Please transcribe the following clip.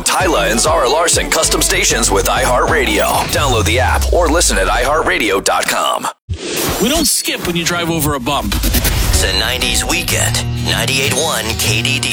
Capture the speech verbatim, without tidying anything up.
Tyla and Zara Larson custom stations with iHeartRadio. Download the app or listen at i heart radio dot com. We don't skip when you drive over a bump. It's a nineties weekend. ninety-eight point one K D D.